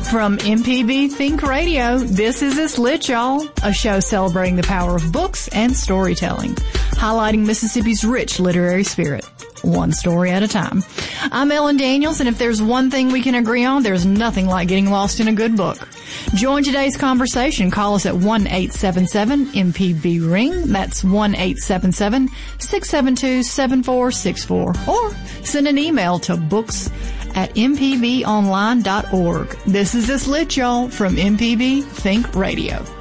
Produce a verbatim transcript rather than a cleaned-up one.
From M P B Think Radio, this is It's Lit, y'all, a show celebrating the power of books and storytelling, highlighting Mississippi's rich literary spirit, one story at a time. I'm Ellen Daniels, and if there's one thing we can agree on, there's nothing like getting lost in a good book. Join today's conversation. Call us at one eight seven seven M P B ring. That's one eight seven seven, six seven two, seven four six four. Or send an email to books at m p b online dot org. This is It's Lit, y'all, from M P B Think Radio.